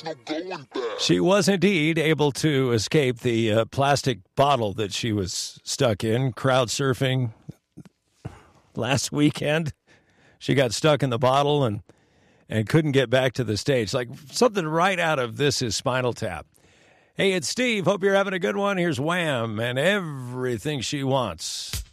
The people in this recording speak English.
There's no going back. She was indeed able to escape the plastic bottle that she was stuck in, crowd surfing last weekend. She got stuck in the bottle and couldn't get back to the stage. Like something right out of This Is Spinal Tap. Hey, it's Steve. Hope you're having a good one. Here's Wham and Everything She Wants.